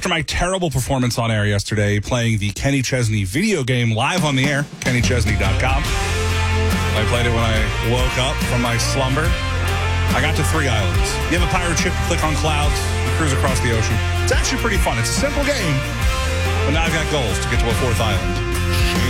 After my terrible performance on air yesterday, playing the Kenny Chesney video game live on the air, kennychesney.com. I played it when I woke up from my slumber. I got to 3 islands. You have a pirate ship, you click on clouds, you cruise across the ocean. It's actually pretty fun. It's a simple game, but now I've got goals to get to a 4th island.